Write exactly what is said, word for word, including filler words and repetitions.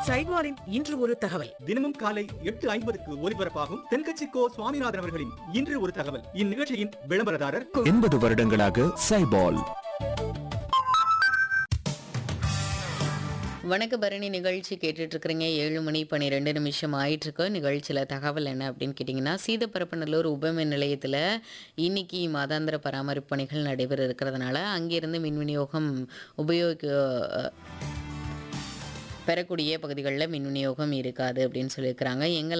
சைட்வாரின் இன்று ஒரு தகவல். தினமும் காலை எட்டு ஐம்பதுக்கு ஒலிபரப்பாகும் தென்கட்சி கோ சுவாமிநாதன் அவர்களின் இன்று ஒரு தகவல். இந்நிகழ்ச்சியின் விளம்பரதாரர் எண்பது வருடங்களாக சைபால். வணக்க பரணி நிகழ்ச்சி கேட்டுட்டு இருக்கிறீங்க. ஏழு மணி பன்னிரெண்டு நிமிஷம் ஆயிட்டு இருக்கு. நிகழ்ச்சியில் தகவல் என்ன அப்படின்னு கேட்டிங்கன்னா, சீதப்பரப்பநல்லூர் உபமின் நிலையத்தில் இன்னைக்கு மாதாந்திர பராமரிப்பு பணிகள் நடைபெற இருக்கிறதுனால அங்கிருந்து மின் விநியோகம் உபயோகிக்க பெறக்கூடிய பகுதிகளில் மின் விநியோகம் இருக்காது அப்படின்னு சொல்லியிருக்கிறாங்க. எங்கள்